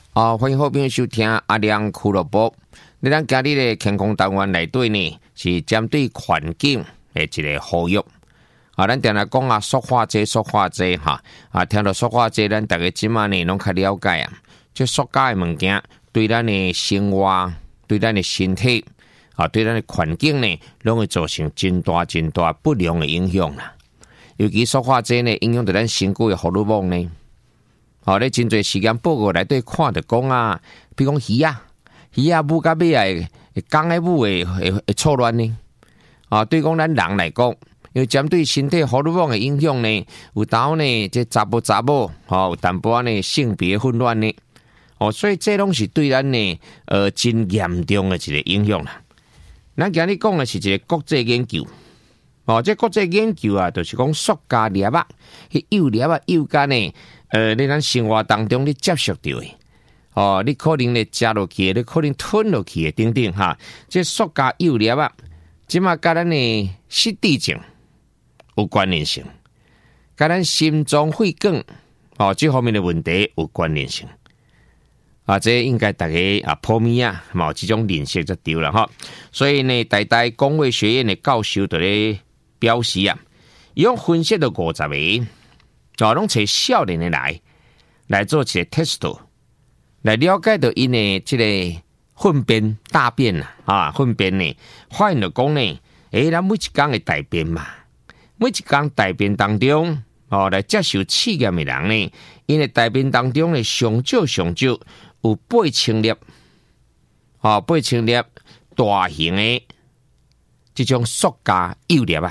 欢迎好朋友收听阿亮俱乐部。咱今日的健康单元内底呢，是针对环境的一个呼吁。咱定来讲塑化剂哈。听到塑化剂，咱大家即马呢拢较了解啊。这塑胶的物件对咱的生活、对咱的身体、对咱的环境呢，拢会造成真大不良的影响啦。尤其塑化剂呢，影响到咱身躯的荷尔蒙呢。咧真侪实验报告内底看着讲比如讲鱼母甲尾会公的母会错乱呢。对讲咱人来讲，因为针对身体荷尔蒙的影响呢，有当呢这查某有淡薄呢性别混乱呢。所以这拢是对咱呢真严重的一个影响啦。咱今日讲的是一个国际研究。这国际研究就是讲塑胶粒仔，迄幼粒仔幼甲呢，你咱生活当中你接触到的，你可能咧食落去，你可能吞落去的等等哈。这塑胶幼粒仔，即马甲咱的失智症有关联性，甲咱心脏血管这方面的问题有关联性。这应该大家普遍冇这种认识就对了哈。所以呢，台工卫学院的教授就咧表示伊用分析到50个，拢找少年的来做一个 test， 来了解到因的这个粪便大便粪便呢，发现到讲呢，咱每一天的大便嘛，每一天大便当中，来接受试验的人呢，因的大便当中呢，上少有8000粒，8000粒大型的这种塑胶幼粒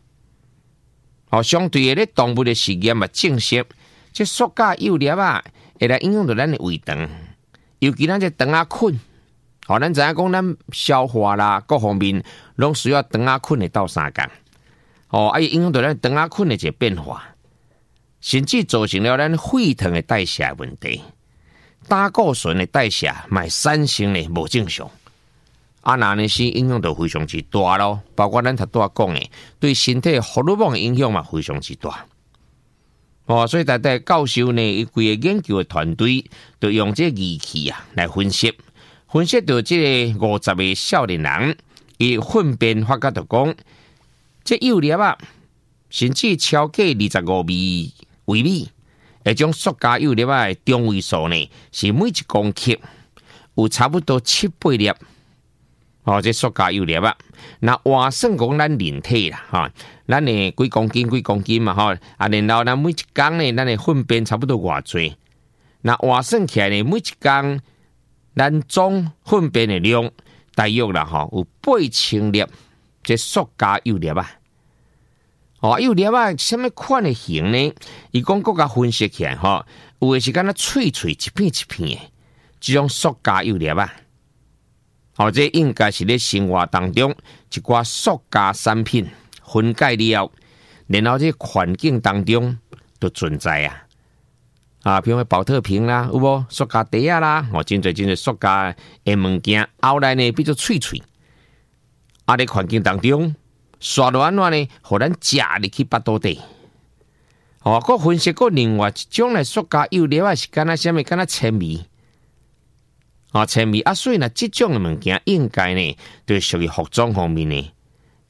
相对的咧，动物的实验证实，这塑胶幼粒会来影响到咱的胃肠，尤其咱这肠菌，咱知影讲咱消化啦各方面，拢需要肠菌的斗相共，伊影响到咱肠菌的一个变化，甚至造成了咱血糖的代谢问题。胆固醇的代谢买产生呢无正常，那呢是影响到非常之大咯。包括咱头拄讲的，对身体荷尔蒙的影响嘛非常之大。所以大家教授呢，伊规个研究的团队就用这仪器来分析到这个50个少年人，伊粪便发觉到讲，这幼粒甚至超过25微米。这种塑胶幼粒的中位数呢，是每1公克有差不多7-8粒。这塑胶幼粒那换算讲咱人体啦，咱的几公斤嘛，然后咱每一天呢，咱的粪便差不多偌多。那换算起来呢，每一天咱总粪便的量大约啦，有8000粒这塑胶幼粒幼粒什么款的形呢？伊讲各家分析起来，有的是敢若脆一片一片的，这种塑胶幼粒这应该是咧生活当中一寡塑胶产品分解了，然后这环境当中都存在比如保特瓶啦，有无塑胶袋啦，真侪塑胶的物件，后来呢变做脆，在环境当中。刷落安怎呢？互咱食入去腹肚底。佫分析过另外一种的塑胶幼粒是敢若什么？敢若纤维。纤维所以呢，这种的物件应该呢，就属于服装方面呢。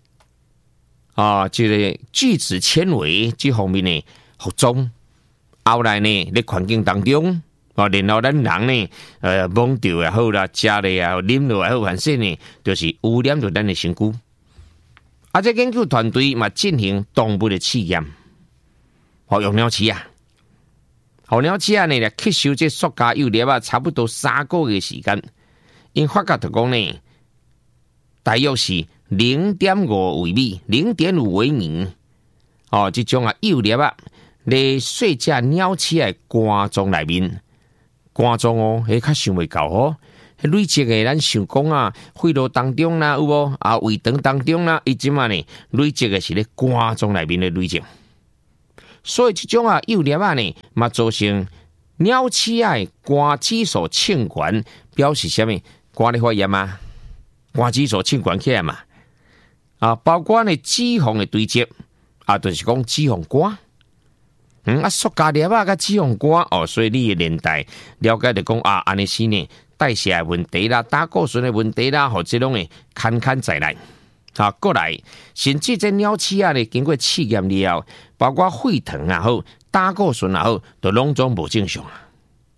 这个聚酯纤维这方面呢，服装后来呢，在环境当中，然后咱人呢，摸到也好啦，食的也好，啉落也好，反正呢，就是污染到咱的身躯。这研究团队嘛进行动物的试验，用鸟鼠呢来吸收这塑胶幼粒差不多3个月时间，因发觉到讲呢，大约是0.5微米、0.5微米，这种幼粒咧细只鸟鼠的肝脏内面，肝脏较想袂到累积的咱想讲肺部当中啦，有无胃肠当中啦，伊即嘛呢累积的是咧肝脏内面的累积，所以这种幼粒呢，嘛造成鸟鼠的肝指数称悬，表示什么？肝咧发炎肝指数称悬起来嘛，包括呢脂肪的堆积就是讲脂肪肝。 塑胶粒啊，甲脂肪肝所以你的年代了解就讲安尼是呢，代谢的问题啦，胆固醇的问题啦，或者拢会坎再来。过来，甚至这鸟鼠啊呢，经过试验了后，包括血糖啊好，胆固醇啊好，都拢总无正常啊。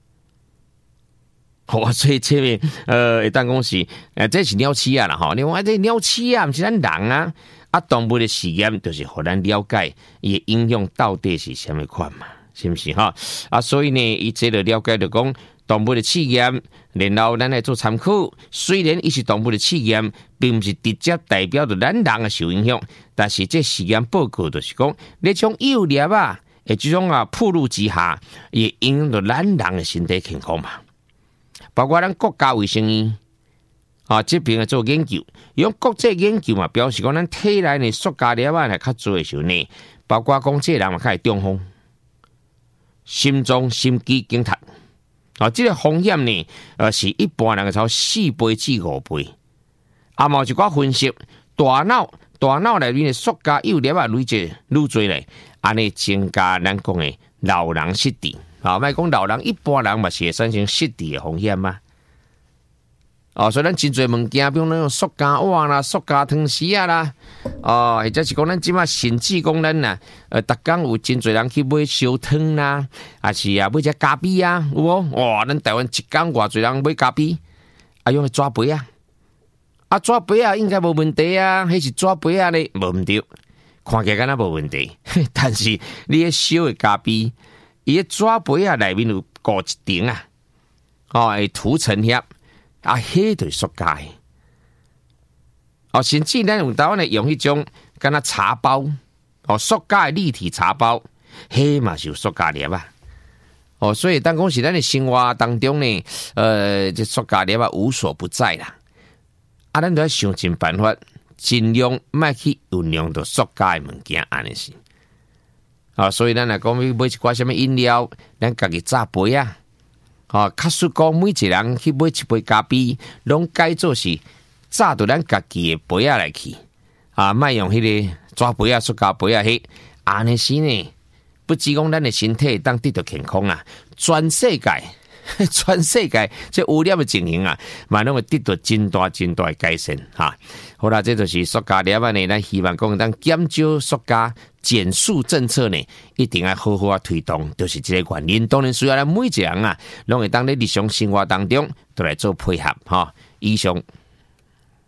所以这边会当讲是这是鸟鼠啊啦吼。另外这鸟鼠啊，毋是咱人啊。动物的实验就是互咱了解伊的影响到底是什么款嘛，是不是哈？所以呢，伊这个了解就讲动物的试验，然后咱来做参考。虽然伊是动物的试验，并不是直接代表着咱人的受影响，但是这实验报告就是讲，你种幼粒啊，这种暴露之下，也影响到咱人的身体健康嘛。包括咱国家卫生院。这边做研究，用国际研究嘛，表示讲咱体内的塑胶粒啊，来较做的时候呢，包括讲这人嘛，较会中风、心脏、心肌梗塞。这个风险呢，是一般人超4倍至5倍。有一寡分析，大脑内面的塑胶幼粒啊，累积愈多咧，安尼增加咱讲的老人失智。莫讲老人，一般人嘛是会产生失智的风险嘛。所以咱真侪物件，比如那种塑胶碗啦、塑胶汤匙啊啦，或者是讲咱即马甚至讲咱逐工有真侪人去买烧汤啦，还是买只咖啡啊，有无？哇，咱台湾一工偌侪人买咖啡，用去抓杯啊，抓杯啊应该无问题啊，迄是抓杯啊咧，无毋对，看起来敢若无问题，但是你迄烧的咖啡，伊抓杯啊内面有固一层啊，会涂层遐。迄就是塑胶的。甚至咱有台湾的用迄种敢若茶包，塑胶的立体茶包，迄嘛是有塑胶粒啊。所以当讲是咱的生活当中呢，这塑胶粒啊无所不在啦。咱都要想尽办法，尽量莫去运用到塑胶的物件，安尼是。所以咱来讲，买一寡什么饮料，咱家己榨杯啊。假使讲每一个人去买一杯咖啡，拢改做是榨到咱家己的杯啊来去，莫用迄个抓杯啊、塑胶杯啊迄，安尼是呢，不只讲咱的身体当得到健康啊，全世界这污染的情形啊，嘛拢会得到真大的改善哈。好啦，这就是塑胶粒啊呢，咱希望讲咱减少塑胶减塑政策呢，一定要好好推动，就是这个原因。当然需要咱每一个人拢会当在日常生活当中都来做配合哈。以上。